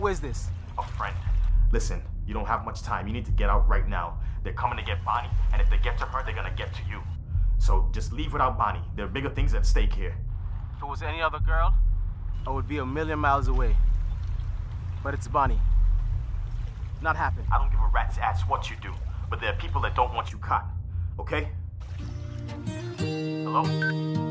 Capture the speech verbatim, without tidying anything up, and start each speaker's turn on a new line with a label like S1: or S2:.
S1: Who is this?
S2: A friend. Listen, you don't have much time. You need to get out right now. They're coming to get Bonnie, and if they get to her, they're gonna get to you. So just leave without Bonnie. There are bigger things at stake here.
S1: If it was any other girl, I would be a million miles away. But it's Bonnie. Not happen.
S2: I don't give a rat's ass what you do, but there are people that don't want you caught. Okay? Hello?